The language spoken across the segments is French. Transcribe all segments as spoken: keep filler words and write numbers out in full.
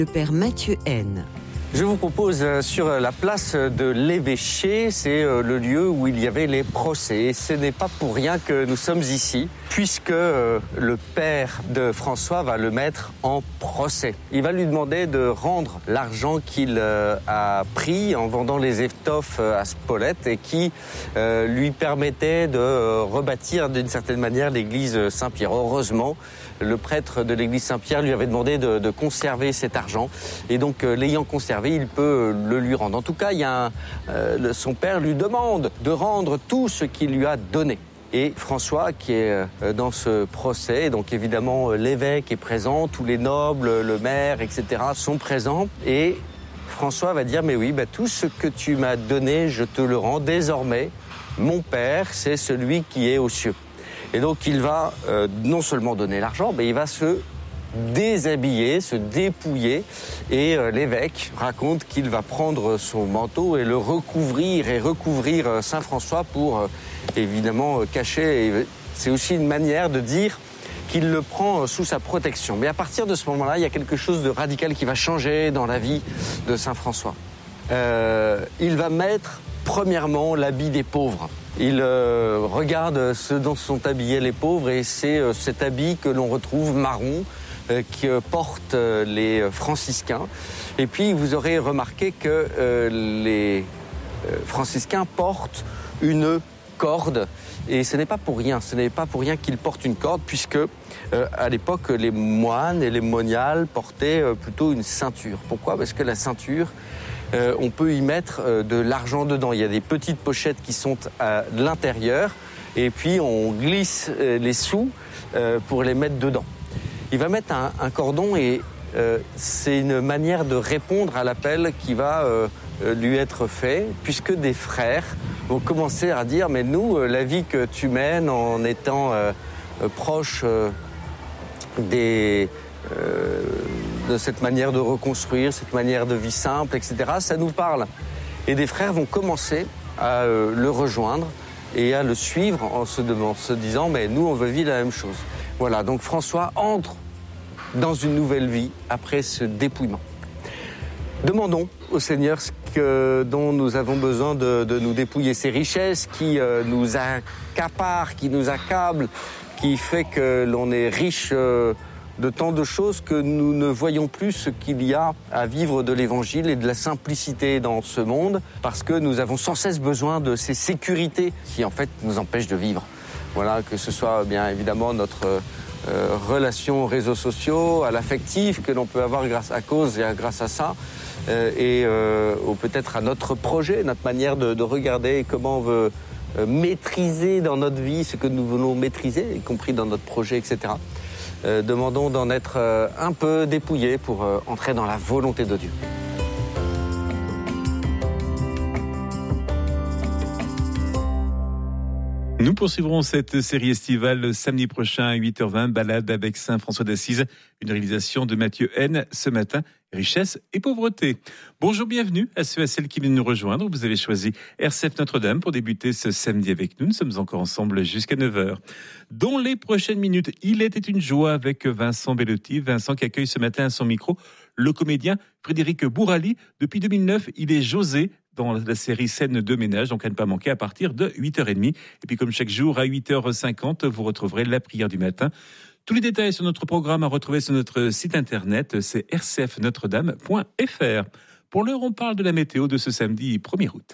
Le père Mathieu N. Je vous propose sur la place de l'Évêché, c'est le lieu où il y avait les procès. Et ce n'est pas pour rien que nous sommes ici, puisque le père de François va le mettre en procès. Il va lui demander de rendre l'argent qu'il a pris en vendant les étoffes à Spolète et qui lui permettait de rebâtir d'une certaine manière l'église Saint-Pierre. Heureusement, le prêtre de l'église Saint-Pierre lui avait demandé de, de conserver cet argent. Et donc, euh, l'ayant conservé, il peut euh, le lui rendre. En tout cas, il y a un, euh, le, son père lui demande de rendre tout ce qu'il lui a donné. Et François, qui est euh, dans ce procès, donc évidemment, euh, l'évêque est présent, tous les nobles, le maire, et cetera sont présents. Et François va dire, mais oui, bah, tout ce que tu m'as donné, je te le rends. Désormais, mon père, c'est celui qui est aux cieux. Et donc, il va euh, non seulement donner l'argent, mais il va se déshabiller, se dépouiller. Et euh, l'évêque raconte qu'il va prendre son manteau et le recouvrir et recouvrir euh, Saint François pour, euh, évidemment, euh, cacher. Et c'est aussi une manière de dire qu'il le prend euh, sous sa protection. Mais à partir de ce moment-là, il y a quelque chose de radical qui va changer dans la vie de Saint François. Euh, il va mettre, premièrement, l'habit des pauvres. Il euh, regarde ce dont sont habillés les pauvres et c'est euh, cet habit que l'on retrouve marron euh, que euh, portent euh, les franciscains. Et puis vous aurez remarqué que euh, les euh, franciscains portent une corde et ce n'est pas pour rien, ce n'est pas pour rien qu'ils portent une corde puisque euh, à l'époque les moines et les moniales portaient euh, plutôt une ceinture. Pourquoi ? Parce que la ceinture, Euh, on peut y mettre euh, de l'argent dedans. Il y a des petites pochettes qui sont à l'intérieur et puis on glisse euh, les sous euh, pour les mettre dedans. Il va mettre un, un cordon et euh, c'est une manière de répondre à l'appel qui va euh, lui être fait puisque des frères vont commencer à dire mais nous, euh, la vie que tu mènes en étant euh, euh, proche euh, des... Euh, de cette manière de reconstruire, cette manière de vie simple, et cetera, ça nous parle. Et des frères vont commencer à euh, le rejoindre et à le suivre en se, en se disant « mais nous, on veut vivre la même chose ». Voilà, donc François entre dans une nouvelle vie après ce dépouillement. Demandons au Seigneur ce que, dont nous avons besoin de, de nous dépouiller, ces richesses qui euh, nous accaparent, qui nous accablent, qui fait que l'on est riche euh, de tant de choses que nous ne voyons plus ce qu'il y a à vivre de l'évangile et de la simplicité dans ce monde parce que nous avons sans cesse besoin de ces sécurités qui en fait nous empêchent de vivre. Voilà, que ce soit bien évidemment notre euh, relation aux réseaux sociaux, à l'affectif que l'on peut avoir grâce à cause et à, grâce à ça euh, et euh, ou peut-être à notre projet, notre manière de, de regarder comment on veut euh, maîtriser dans notre vie ce que nous voulons maîtriser, y compris dans notre projet, et cetera. Euh, demandons d'en être euh, un peu dépouillés pour euh, entrer dans la volonté de Dieu. Nous poursuivrons cette série estivale samedi prochain à huit heures vingt, balade avec Saint François d'Assise, une réalisation de Mathieu N. Ce matin, richesse et pauvreté. Bonjour, bienvenue à ceux et à celles qui viennent nous rejoindre. Vous avez choisi R C F Notre-Dame pour débuter ce samedi avec nous. Nous sommes encore ensemble jusqu'à neuf heures. Dans les prochaines minutes, il était une joie avec Vincent Bellotti. Vincent qui accueille ce matin à son micro le comédien Frédéric Bourali. Depuis deux mille neuf, il est José dans la série Scènes de ménage, donc à ne pas manquer à partir de huit heures trente. Et puis comme chaque jour, à huit heures cinquante, vous retrouverez la prière du matin. Tous les détails sur notre programme à retrouver sur notre site internet, c'est r c f notre dame point f r. Pour l'heure, on parle de la météo de ce samedi premier août.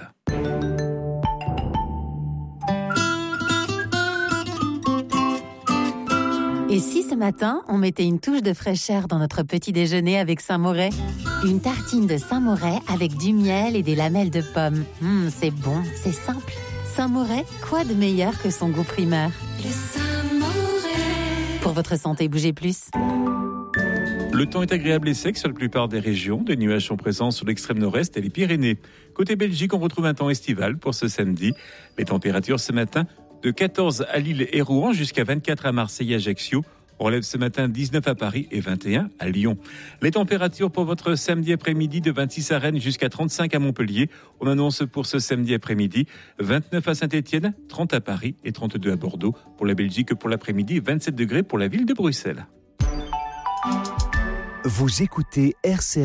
Et si ce matin, on mettait une touche de fraîcheur dans notre petit déjeuner avec Saint-Moret ? Une tartine de Saint-Moret avec du miel et des lamelles de pommes. Mmh, c'est bon, c'est simple. Saint-Moret, quoi de meilleur que son goût primeur ? Le Saint-Moret. Pour votre santé, bougez plus. Le temps est agréable et sec sur la plupart des régions. Des nuages sont présents sur l'extrême nord-est et les Pyrénées. Côté Belgique, on retrouve un temps estival pour ce samedi. Les températures ce matin, de quatorze à Lille et Rouen jusqu'à vingt-quatre à Marseille et Ajaccio. On relève ce matin dix-neuf à Paris et vingt et un à Lyon. Les températures pour votre samedi après-midi de vingt-six à Rennes jusqu'à trente-cinq à Montpellier. On annonce pour ce samedi après-midi vingt-neuf à Saint-Étienne, trente à Paris et trente-deux à Bordeaux. Pour la Belgique, pour l'après-midi, vingt-sept degrés pour la ville de Bruxelles. Vous écoutez R C